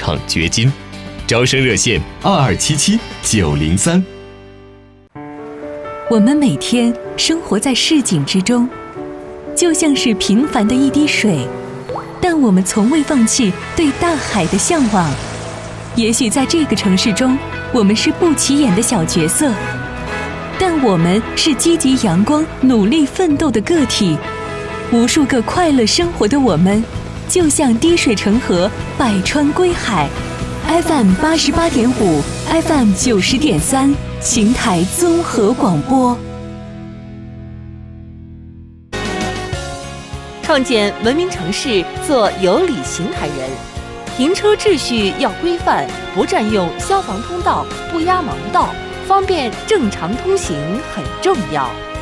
场掘金。招生热线2277-903。 我们每天生活在市井之中，就像是平凡的一滴水，但我们从未放弃对大海的向往。也许在这个城市中，我们是不起眼的小角色，但我们是积极阳光、努力奋斗的个体。无数个快乐生活的我们，就像滴水成河，百川归海。FM 88.5 FM 90.3邢台综合广播。 创建文明城市，做有理邢台人。停车秩序要规范，不占用消防通道，不压盲道，方便正常通行很重要。